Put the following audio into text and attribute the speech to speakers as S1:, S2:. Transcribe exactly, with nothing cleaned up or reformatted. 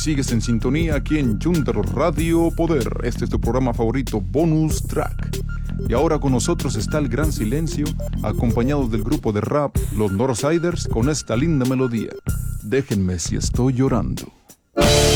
S1: Sigues en sintonía aquí en Junter Radio Poder. Este es tu programa favorito, Bonus Track. Y ahora con nosotros está el Gran Silencio, acompañado del grupo de rap Los Northsiders, con esta linda melodía. Déjenme si estoy llorando.